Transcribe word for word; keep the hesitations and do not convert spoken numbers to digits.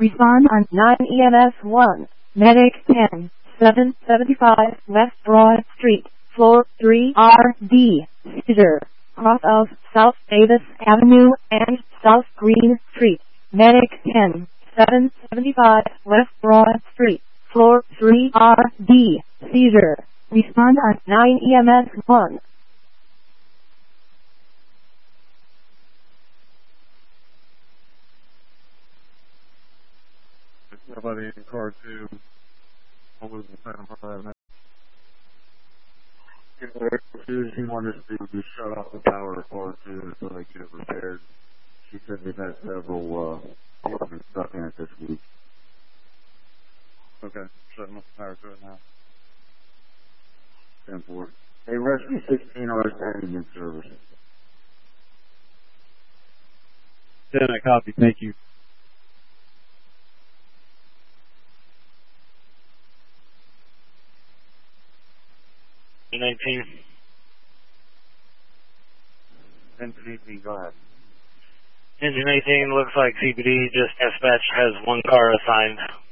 Respond on nine E M S one. Medic ten, seven seventy-five West Broad Street, floor three R D, Caesar, cross of South Davis Avenue and South Green Street. Medic ten, seven seventy-five West Broad Street, floor three R D, Caesar. Respond on nine E M S one. Somebody in car two, I'm losing Phantom Five now. She wanted to just shut off the power of car two so they get it repaired. She said they've had several uh, people been stuck in it this week. Okay, shutting off the power to it now. ten four. Hey, Rescue sixteen are standing in service. ten, I copy, thank you. nineteen. Engine eighteen, go ahead. Engine eighteen, looks like C B D just dispatched has one car assigned.